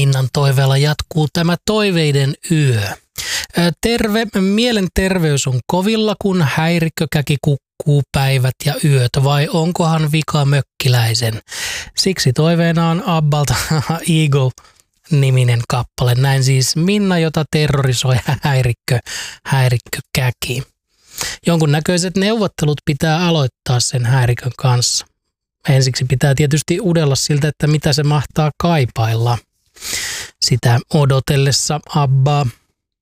Minnan toiveella jatkuu tämä toiveiden yö. Mielenterveys on kovilla, kun häirikkökäki kukkuu päivät ja yöt, vai onkohan vika mökkiläisen? Siksi toiveena on Abbalta Eagle-niminen kappale. Näin siis Minna, jota terrorisoi häirikkökäki. Jonkunnäköiset neuvottelut pitää aloittaa sen häirikön kanssa. Ensiksi pitää tietysti udella siltä, että mitä se mahtaa kaipailla. Sitä odotellessa Abbaa